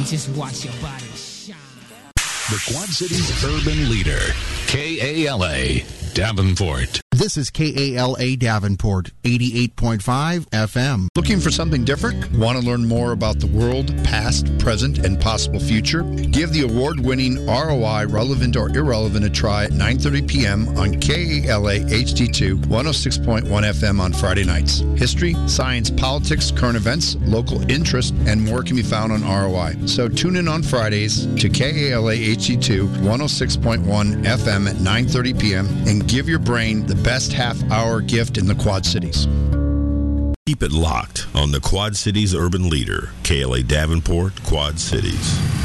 and just watch your body shine. The Quad Cities Urban Leader, KALA, Davenport. This is KALA Davenport, 88.5 FM. Looking for something different? Want to learn more about the world, past, present, and possible future? Give the award-winning ROI Relevant or Irrelevant a try at 9:30 p.m. on KALA HD2 106.1 FM on Friday nights. History, science, politics, current events, local interest, and more can be found on ROI. So tune in on Fridays to KALA HD2 106.1 FM at 9:30 p.m. and give your brain the best half-hour gift in the Quad Cities. Keep it locked on the Quad Cities Urban Leader, KALA Davenport, Quad Cities.